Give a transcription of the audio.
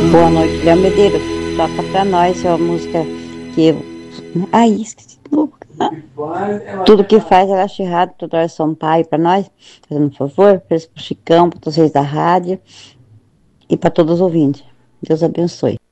Boa noite, Léo Medeiros. Toca pra nós a música que eu. Ai, esqueci de novo. Tudo que faz ela Chirrado, toda hora Sampaio pra nós, fazendo um favor, fez pro Chicão, pra vocês da rádio e pra todos os ouvintes. Deus abençoe.